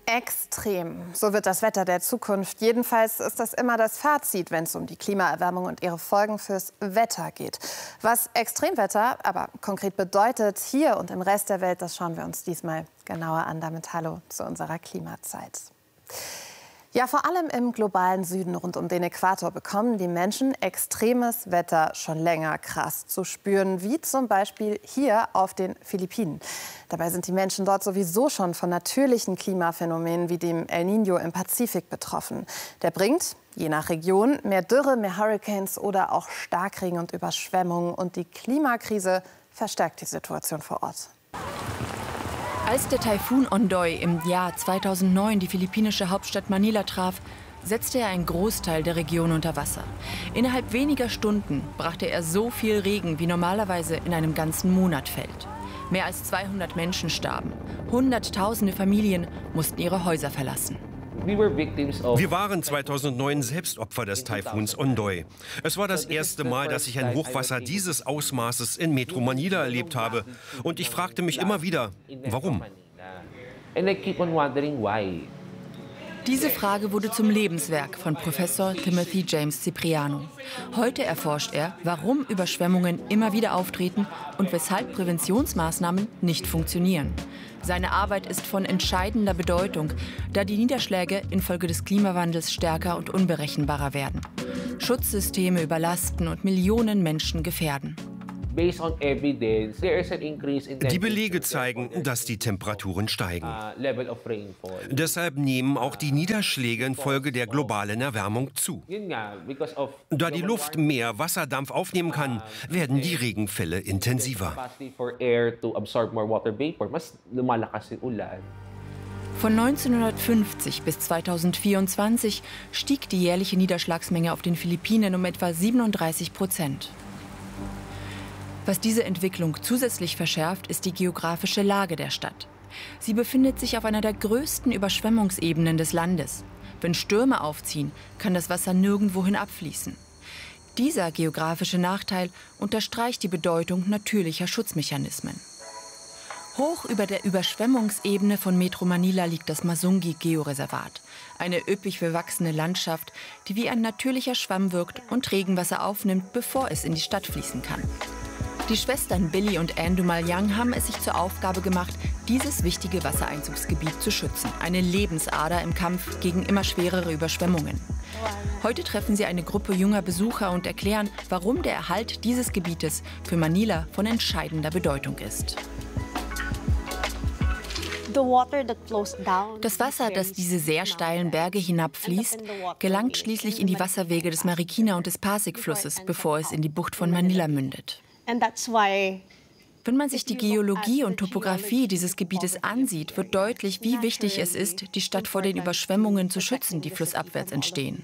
Extrem. So wird das Wetter der Zukunft. Jedenfalls ist das immer das Fazit, wenn es um die Klimaerwärmung und ihre Folgen fürs Wetter geht. Was Extremwetter aber konkret bedeutet hier und im Rest der Welt, das schauen wir uns diesmal genauer an. Damit hallo zu unserer Klimazeit. Ja, vor allem im globalen Süden rund um den Äquator bekommen die Menschen extremes Wetter schon länger krass zu spüren, wie zum Beispiel hier auf den Philippinen. Dabei sind die Menschen dort sowieso schon von natürlichen Klimaphänomenen wie dem El Niño im Pazifik betroffen. Der bringt, je nach Region, mehr Dürre, mehr Hurricanes oder auch Starkregen und Überschwemmungen. Und die Klimakrise verstärkt die Situation vor Ort. Als der Taifun Ondoy im Jahr 2009 die philippinische Hauptstadt Manila traf, setzte er einen Großteil der Region unter Wasser. Innerhalb weniger Stunden brachte er so viel Regen, wie normalerweise in einem ganzen Monat fällt. Mehr als 200 Menschen starben. Hunderttausende Familien mussten ihre Häuser verlassen. Wir waren 2009 selbst Opfer des Taifuns Ondoy. Es war das erste Mal, dass ich ein Hochwasser dieses Ausmaßes in Metro Manila erlebt habe. Und ich fragte mich immer wieder, warum? Diese Frage wurde zum Lebenswerk von Professor Timothy James Cipriano. Heute erforscht er, warum Überschwemmungen immer wieder auftreten und weshalb Präventionsmaßnahmen nicht funktionieren. Seine Arbeit ist von entscheidender Bedeutung, da die Niederschläge infolge des Klimawandels stärker und unberechenbarer werden. Schutzsysteme überlasten und Millionen Menschen gefährden. Die Belege zeigen, dass die Temperaturen steigen. Deshalb nehmen auch die Niederschläge infolge der globalen Erwärmung zu. Da die Luft mehr Wasserdampf aufnehmen kann, werden die Regenfälle intensiver. Von 1950 bis 2024 stieg die jährliche Niederschlagsmenge auf den Philippinen um etwa 37%. Was diese Entwicklung zusätzlich verschärft, ist die geografische Lage der Stadt. Sie befindet sich auf einer der größten Überschwemmungsebenen des Landes. Wenn Stürme aufziehen, kann das Wasser nirgendwohin abfließen. Dieser geografische Nachteil unterstreicht die Bedeutung natürlicher Schutzmechanismen. Hoch über der Überschwemmungsebene von Metro Manila liegt das Masungi-Georeservat. Eine üppig bewachsene Landschaft, die wie ein natürlicher Schwamm wirkt und Regenwasser aufnimmt, bevor es in die Stadt fließen kann. Die Schwestern Billy und Ann Dumalyang haben es sich zur Aufgabe gemacht, dieses wichtige Wassereinzugsgebiet zu schützen. Eine Lebensader im Kampf gegen immer schwerere Überschwemmungen. Heute treffen sie eine Gruppe junger Besucher und erklären, warum der Erhalt dieses Gebietes für Manila von entscheidender Bedeutung ist. Das Wasser, das diese sehr steilen Berge hinabfließt, gelangt schließlich in die Wasserwege des Marikina und des Pasig-Flusses, bevor es in die Bucht von Manila mündet. Wenn man sich die Geologie und Topographie dieses Gebietes ansieht, wird deutlich, wie wichtig es ist, die Stadt vor den Überschwemmungen zu schützen, die flussabwärts entstehen.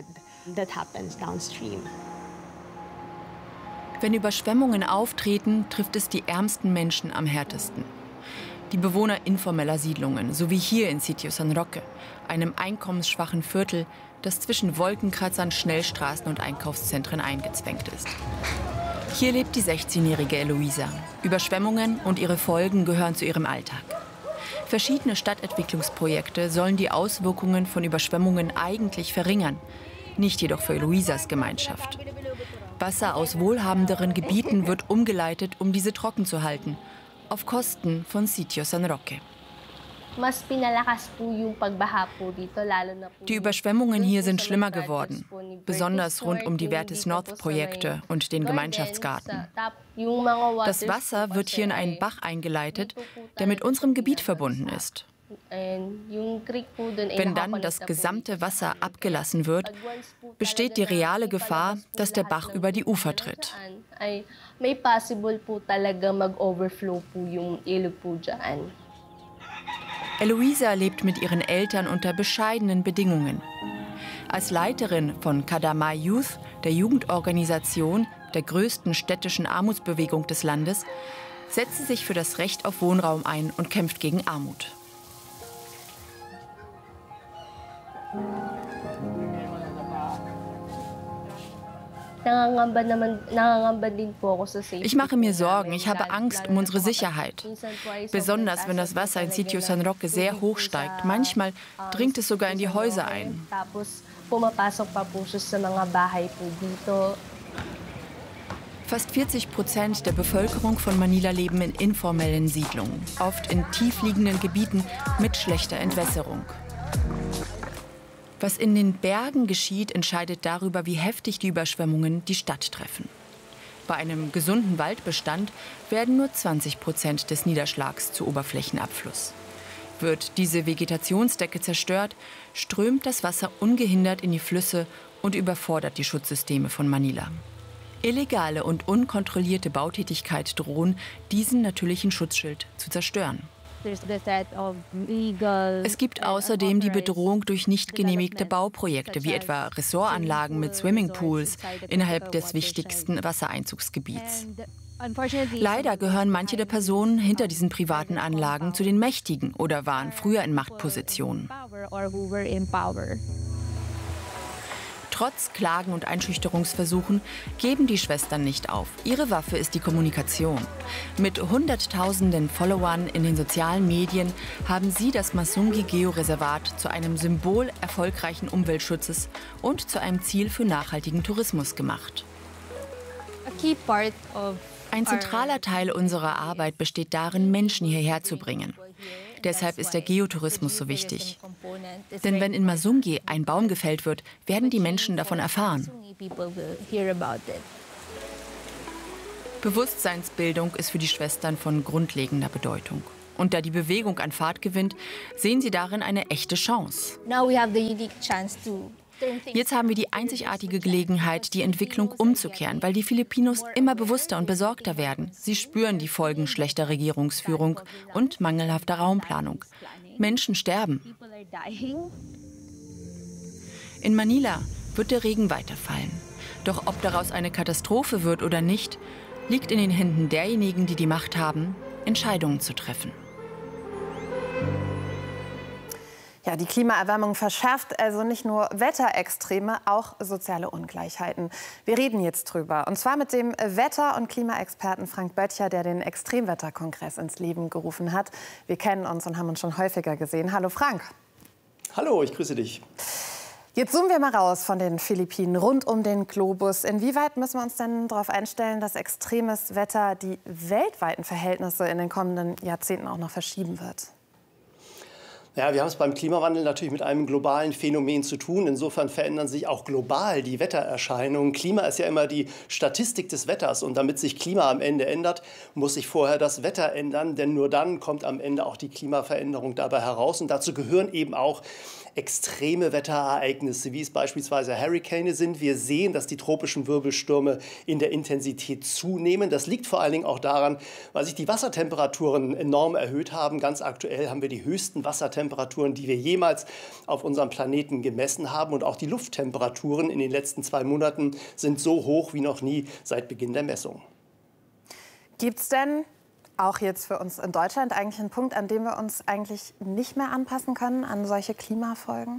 Wenn Überschwemmungen auftreten, trifft es die ärmsten Menschen am härtesten. Die Bewohner informeller Siedlungen, so wie hier in Sitio San Roque, einem einkommensschwachen Viertel, das zwischen Wolkenkratzern, Schnellstraßen und Einkaufszentren eingezwängt ist. Hier lebt die 16-jährige Eloisa. Überschwemmungen und ihre Folgen gehören zu ihrem Alltag. Verschiedene Stadtentwicklungsprojekte sollen die Auswirkungen von Überschwemmungen eigentlich verringern, nicht jedoch für Eloisas Gemeinschaft. Wasser aus wohlhabenderen Gebieten wird umgeleitet, um diese trocken zu halten, auf Kosten von Sitio San Roque. Die Überschwemmungen hier sind schlimmer geworden, besonders rund um die Vertis North-Projekte und den Gemeinschaftsgarten. Das Wasser wird hier in einen Bach eingeleitet, der mit unserem Gebiet verbunden ist. Wenn dann das gesamte Wasser abgelassen wird, besteht die reale Gefahr, dass der Bach über die Ufer tritt. Eloisa lebt mit ihren Eltern unter bescheidenen Bedingungen. Als Leiterin von Kadamay Youth, der Jugendorganisation der größten städtischen Armutsbewegung des Landes, setzt sie sich für das Recht auf Wohnraum ein und kämpft gegen Armut. Ich mache mir Sorgen, ich habe Angst um unsere Sicherheit. Besonders wenn das Wasser in Sitio San Roque sehr hoch steigt. Manchmal dringt es sogar in die Häuser ein. Fast 40% der Bevölkerung von Manila leben in informellen Siedlungen, oft in tiefliegenden Gebieten mit schlechter Entwässerung. Was in den Bergen geschieht, entscheidet darüber, wie heftig die Überschwemmungen die Stadt treffen. Bei einem gesunden Waldbestand werden nur 20% des Niederschlags zu Oberflächenabfluss. Wird diese Vegetationsdecke zerstört, strömt das Wasser ungehindert in die Flüsse und überfordert die Schutzsysteme von Manila. Illegale und unkontrollierte Bautätigkeit drohen, diesen natürlichen Schutzschild zu zerstören. Es gibt außerdem die Bedrohung durch nicht genehmigte Bauprojekte, wie etwa Ressortanlagen mit Swimmingpools innerhalb des wichtigsten Wassereinzugsgebiets. Leider gehören manche der Personen hinter diesen privaten Anlagen zu den Mächtigen oder waren früher in Machtpositionen. Trotz Klagen und Einschüchterungsversuchen geben die Schwestern nicht auf. Ihre Waffe ist die Kommunikation. Mit Hunderttausenden Followern in den sozialen Medien haben sie das Masungi-Georeservat zu einem Symbol erfolgreichen Umweltschutzes und zu einem Ziel für nachhaltigen Tourismus gemacht. Ein zentraler Teil unserer Arbeit besteht darin, Menschen hierher zu bringen. Deshalb ist der Geotourismus so wichtig. Denn wenn in Masungi ein Baum gefällt wird, werden die Menschen davon erfahren. Bewusstseinsbildung ist für die Schwestern von grundlegender Bedeutung. Und da die Bewegung an Fahrt gewinnt, sehen sie darin eine echte Chance. Jetzt haben wir die einzigartige Gelegenheit, die Entwicklung umzukehren, weil die Filipinos immer bewusster und besorgter werden. Sie spüren die Folgen schlechter Regierungsführung und mangelhafter Raumplanung. Menschen sterben. In Manila wird der Regen weiterfallen. Doch ob daraus eine Katastrophe wird oder nicht, liegt in den Händen derjenigen, die die Macht haben, Entscheidungen zu treffen. Ja, die Klimaerwärmung verschärft also nicht nur Wetterextreme, auch soziale Ungleichheiten. Wir reden jetzt drüber. Und zwar mit dem Wetter- und Klimaexperten Frank Böttcher, der den Extremwetterkongress ins Leben gerufen hat. Wir kennen uns und haben uns schon häufiger gesehen. Hallo Frank. Hallo, ich grüße dich. Jetzt zoomen wir mal raus von den Philippinen, rund um den Globus. Inwieweit müssen wir uns denn darauf einstellen, dass extremes Wetter die weltweiten Verhältnisse in den kommenden Jahrzehnten auch noch verschieben wird? Ja, wir haben es beim Klimawandel natürlich mit einem globalen Phänomen zu tun. Insofern verändern sich auch global die Wettererscheinungen. Klima ist ja immer die Statistik des Wetters. Und damit sich Klima am Ende ändert, muss sich vorher das Wetter ändern. Denn nur dann kommt am Ende auch die Klimaveränderung dabei heraus. Und dazu gehören eben auch extreme Wetterereignisse, wie es beispielsweise Hurrikane sind. Wir sehen, dass die tropischen Wirbelstürme in der Intensität zunehmen. Das liegt vor allen Dingen auch daran, weil sich die Wassertemperaturen enorm erhöht haben. Ganz aktuell haben wir die höchsten Wassertemperaturen, die wir jemals auf unserem Planeten gemessen haben. Und auch die Lufttemperaturen in den letzten 2 Monaten sind so hoch wie noch nie seit Beginn der Messung. Gibt es denn auch jetzt für uns in Deutschland eigentlich einen Punkt, an dem wir uns eigentlich nicht mehr anpassen können an solche Klimafolgen?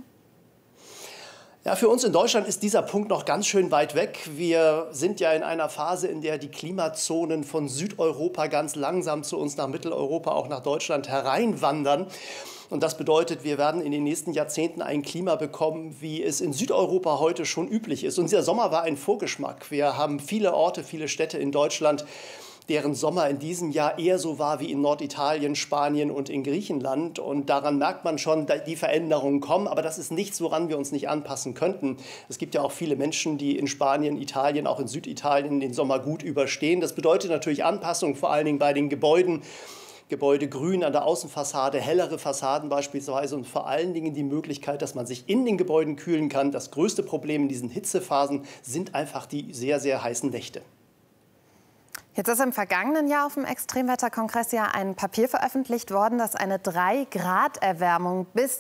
Ja, für uns in Deutschland ist dieser Punkt noch ganz schön weit weg. Wir sind ja in einer Phase, in der die Klimazonen von Südeuropa ganz langsam zu uns nach Mitteleuropa, auch nach Deutschland hereinwandern. Und das bedeutet, wir werden in den nächsten Jahrzehnten ein Klima bekommen, wie es in Südeuropa heute schon üblich ist. Und dieser Sommer war ein Vorgeschmack. Wir haben viele Orte, viele Städte in Deutschland, deren Sommer in diesem Jahr eher so war wie in Norditalien, Spanien und in Griechenland. Und daran merkt man schon, die Veränderungen kommen. Aber das ist nichts, woran wir uns nicht anpassen könnten. Es gibt ja auch viele Menschen, die in Spanien, Italien, auch in Süditalien den Sommer gut überstehen. Das bedeutet natürlich Anpassung, vor allen Dingen bei den Gebäuden. Gebäude grün an der Außenfassade, hellere Fassaden beispielsweise und vor allen Dingen die Möglichkeit, dass man sich in den Gebäuden kühlen kann. Das größte Problem in diesen Hitzephasen sind einfach die sehr, sehr heißen Nächte. Jetzt ist im vergangenen Jahr auf dem Extremwetterkongress ja ein Papier veröffentlicht worden, das eine 3-Grad-Erwärmung bis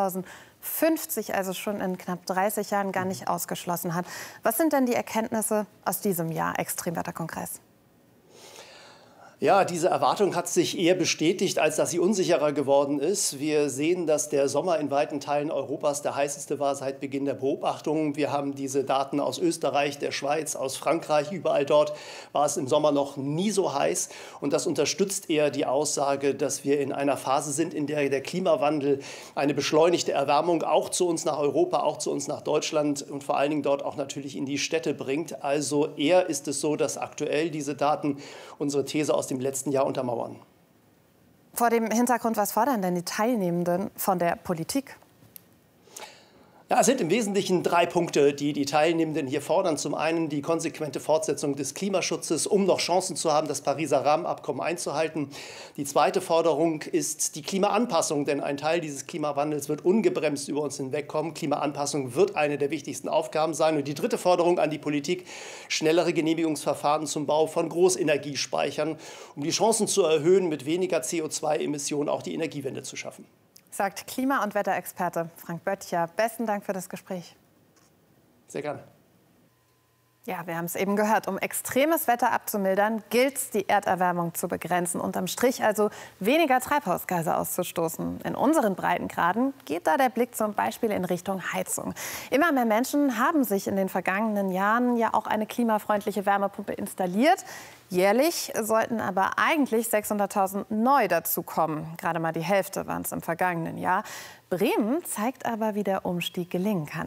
2050, also schon in knapp 30 Jahren, gar nicht ausgeschlossen hat. Was sind denn die Erkenntnisse aus diesem Jahr Extremwetterkongress? Ja, diese Erwartung hat sich eher bestätigt, als dass sie unsicherer geworden ist. Wir sehen, dass der Sommer in weiten Teilen Europas der heißeste war seit Beginn der Beobachtungen. Wir haben diese Daten aus Österreich, der Schweiz, aus Frankreich. Überall dort war es im Sommer noch nie so heiß. Und das unterstützt eher die Aussage, dass wir in einer Phase sind, in der der Klimawandel eine beschleunigte Erwärmung auch zu uns nach Europa, auch zu uns nach Deutschland und vor allen Dingen dort auch natürlich in die Städte bringt. Also eher ist es so, dass aktuell diese Daten unsere These aus dem letzten Jahr untermauern. Vor dem Hintergrund, was fordern denn die Teilnehmenden von der Politik? Ja, es sind im Wesentlichen 3 Punkte, die die Teilnehmenden hier fordern. Zum einen die konsequente Fortsetzung des Klimaschutzes, um noch Chancen zu haben, das Pariser Rahmenabkommen einzuhalten. Die zweite Forderung ist die Klimaanpassung, denn ein Teil dieses Klimawandels wird ungebremst über uns hinwegkommen. Klimaanpassung wird eine der wichtigsten Aufgaben sein. Und die dritte Forderung an die Politik, schnellere Genehmigungsverfahren zum Bau von Großenergiespeichern, um die Chancen zu erhöhen, mit weniger CO2-Emissionen auch die Energiewende zu schaffen. Sagt Klima- und Wetterexperte Frank Böttcher. Besten Dank für das Gespräch. Sehr gerne. Ja, wir haben es eben gehört. Um extremes Wetter abzumildern, gilt es, die Erderwärmung zu begrenzen. Unterm Strich also weniger Treibhausgase auszustoßen. In unseren Breitengraden geht da der Blick zum Beispiel in Richtung Heizung. Immer mehr Menschen haben sich in den vergangenen Jahren ja auch eine klimafreundliche Wärmepumpe installiert. Jährlich sollten aber eigentlich 600.000 neu dazukommen. Gerade mal die Hälfte waren es im vergangenen Jahr. Bremen zeigt aber, wie der Umstieg gelingen kann.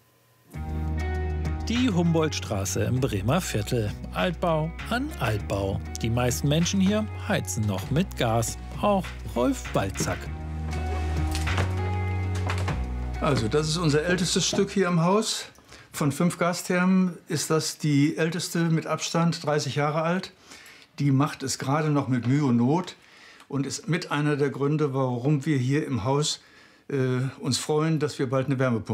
Die Humboldtstraße im Bremer Viertel. Altbau an Altbau. Die meisten Menschen hier heizen noch mit Gas. Auch Rolf Balzack. Also das ist unser ältestes Stück hier im Haus. Von 5 Gasthermen ist das die älteste mit Abstand, 30 Jahre alt. Die macht es gerade noch mit Mühe und Not und ist mit einer der Gründe, warum wir hier im Haus uns freuen, dass wir bald eine Wärmepumpe